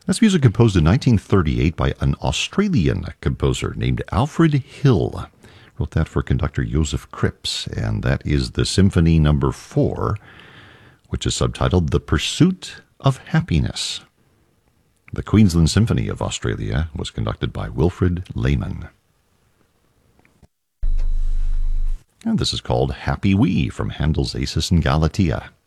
That's music composed in 1938 by an Australian composer named Alfred Hill. Wrote that for conductor Joseph Cripps, and that is the Symphony Number 4, which is subtitled The Pursuit of Happiness. The Queensland Symphony of Australia was conducted by Wilfred Lehman. And this is called Happy Wee from Handel's Acis and Galatea.